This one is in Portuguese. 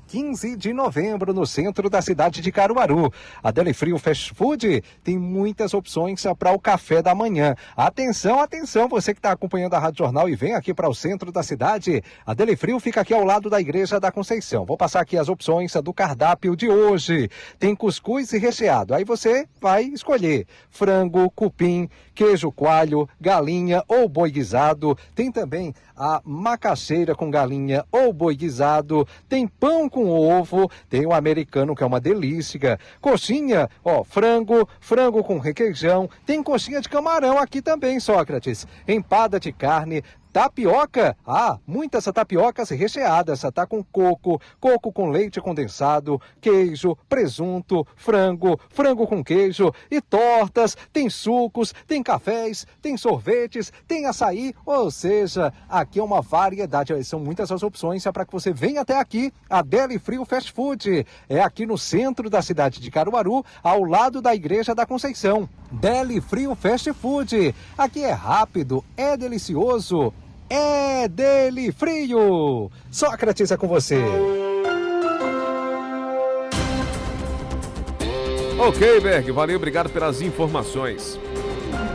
15 de novembro, no centro da cidade de Caruaru. A Deli Frio Fast Food tem muitas opções para o café da manhã. Atenção, atenção, você que está acompanhando a Rádio Jornal e vem aqui para o centro da cidade. A Deli Frio fica aqui ao lado da Igreja da Conceição. Vou passar aqui as opções do cardápio de hoje. Tem cuscuz e recheado. Aí você vai escolher frango, cupim, queijo coalho, galinha ou boi guisado. Tem também a macaxeira com galinha ou boi guisado. Tem pão com ovo, tem o americano que é uma delícia, coxinha, frango com requeijão, tem coxinha de camarão aqui também, Sócrates, empada de carne, tapioca, muitas tapiocas recheadas, tá com coco com leite condensado, queijo, presunto, frango com queijo e tortas, tem sucos, tem cafés, tem sorvetes, tem açaí, ou seja, aqui é uma variedade, são muitas as opções para que você venha até aqui, a Deli Frio Fast Food, é aqui no centro da cidade de Caruaru, ao lado da Igreja da Conceição. Deli Frio Fast Food, aqui é rápido, é delicioso, é Deli Frio. Sócrates, é com você. Ok, Berg, valeu, obrigado pelas informações.